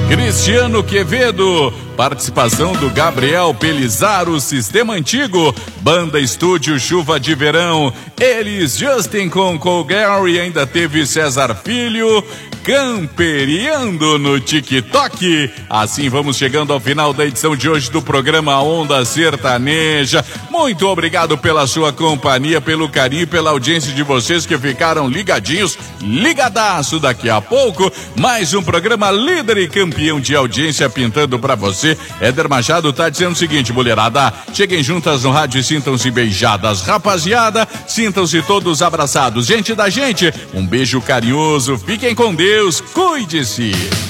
Cristiano Quevedo, participação do Gabriel Pelizaro, Sistema Antigo, Banda Estúdio Chuva de Verão, eles, Justin com Colgary, ainda teve César Filho, Camperiando no TikTok. Assim vamos chegando ao final da edição de hoje do programa Onda Sertaneja. Muito obrigado pela sua companhia, pelo carinho, pela audiência de vocês que ficaram ligadinhos, ligadaço. Daqui a pouco, mais um programa líder e campeão de audiência pintando pra você. Éder Machado tá dizendo o seguinte, mulherada, cheguem juntas no rádio e sintam-se beijadas. Rapaziada, sintam-se todos abraçados. Gente da gente, um beijo carinhoso, fiquem com Deus, cuide-se.